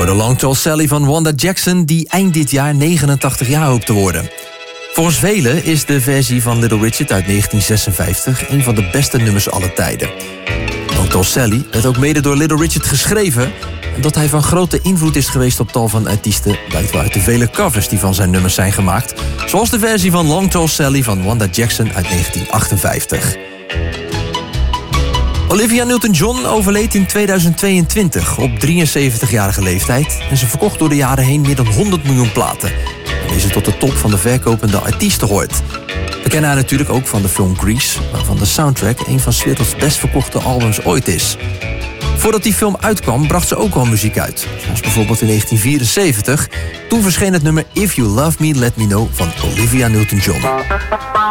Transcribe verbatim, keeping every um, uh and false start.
hoorde Long Tall Sally van Wanda Jackson, die eind dit jaar negenentachtig jaar hoopt te worden. Volgens velen is de versie van Little Richard uit negentien zesenvijftig een van de beste nummers aller tijden. Long Tall Sally werd ook mede door Little Richard geschreven. En dat hij van grote invloed is geweest op tal van artiesten blijkt wel uit de vele covers die van zijn nummers zijn gemaakt. Zoals de versie van Long Tall Sally van Wanda Jackson uit negentien achtenvijftig. Olivia Newton-John overleed in tweeduizend tweeëntwintig op drieënzeventigjarige leeftijd en ze verkocht door de jaren heen meer dan honderd miljoen platen. Waarmee ze tot de top van de verkopende artiesten hoort. We kennen haar natuurlijk ook van de film Grease, waarvan de soundtrack een van 's werelds best verkochte albums ooit is. Voordat die film uitkwam, bracht ze ook al muziek uit. Zoals bijvoorbeeld in negentien vierenzeventig. Toen verscheen het nummer If You Love Me, Let Me Know van Olivia Newton-John.